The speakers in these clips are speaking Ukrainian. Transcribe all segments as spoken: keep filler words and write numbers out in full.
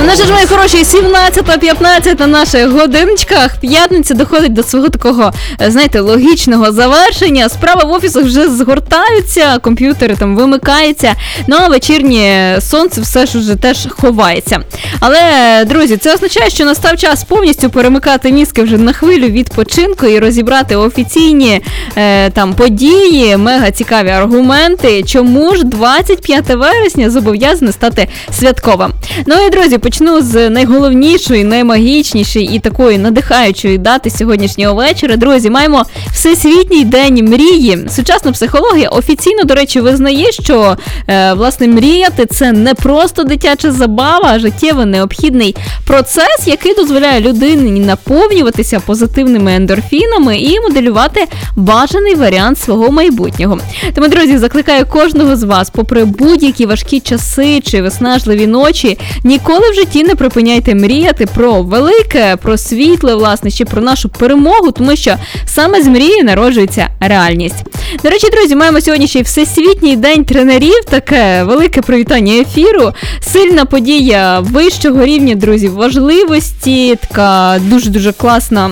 Ну що ж, мої хороші, сімнадцята п'ятнадцять на наших годиночках. П'ятниця доходить до свого такого, знаєте, логічного завершення. Справи в офісах вже згортаються, комп'ютери там вимикаються, ну а вечірнє сонце все ж уже теж ховається. Але, друзі, це означає, що настав час повністю перемикати мізки вже на хвилю відпочинку і розібрати офіційні е, там події, мега цікаві аргументи, чому ж двадцять п'яте вересня зобов'язане стати святковим. Ну і, друзі, почну з найголовнішої, наймагічнішої і такої надихаючої дати сьогоднішнього вечора. Друзі, маємо Всесвітній день мрії. Сучасна психологія офіційно, до речі, визнає, що, е, власне, мріяти – це не просто дитяча забава, а життєво необхідний процес, який дозволяє людині наповнюватися позитивними ендорфінами і моделювати бажаний варіант свого майбутнього. Тому, друзі, закликаю кожного з вас, попри будь-які важкі часи чи виснажливі ночі, ніколи в житті не припиняйте мріяти про велике, про світле, власне, чи про нашу перемогу, тому що саме з мрії народжується реальність. До речі, друзі, маємо сьогодні ще й Всесвітній день тренерів, таке велике привітання ефіру, сильна подія вищого рівня, друзі, важливості, така дуже-дуже класна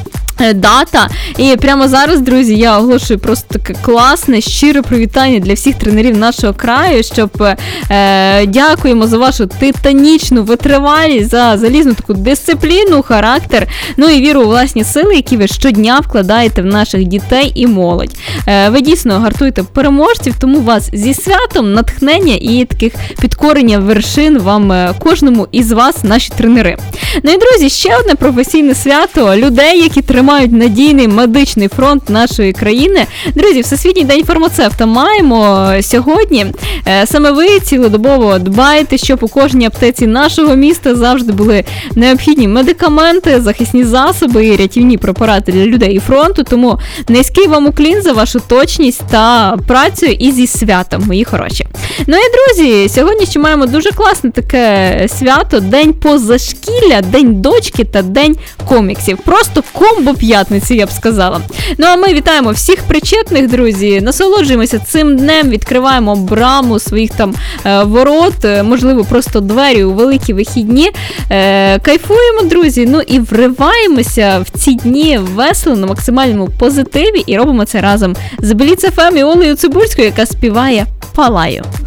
дата. І прямо зараз, друзі, я оголошую просто таке класне, щире привітання для всіх тренерів нашого краю, щоб е, дякуємо за вашу титанічну витривалість, за залізну таку дисципліну, характер, ну і віру у власні сили, які ви щодня вкладаєте в наших дітей і молодь. Е, ви дійсно гартуєте переможців, тому вас зі святом, натхнення і таких підкорення вершин вам, е, кожному із вас, наші тренери. Ну і, друзі, ще одне професійне свято людей, які тримають мають надійний медичний фронт нашої країни. Друзі, Всесвітній день фармацевта маємо сьогодні. Саме ви цілодобово дбаєте, щоб у кожній аптеці нашого міста завжди були необхідні медикаменти, захисні засоби і рятівні препарати для людей і фронту. Тому низький вам уклін за вашу точність та працю і зі святом, мої хороші. Ну і, друзі, сьогодні ще маємо дуже класне таке свято, День позашкілля, День дочки та День коміксів. Просто комбо п'ятниці, я б сказала. Ну а ми вітаємо всіх причетних, друзі, насолоджуємося цим днем, відкриваємо браму своїх там е, ворот, е, можливо, просто двері у великі вихідні, е, кайфуємо, друзі, ну і вриваємося в ці дні весело, на максимальному позитиві і робимо це разом з Бліц еф ем і Олею Цибульською, яка співає «Палаю».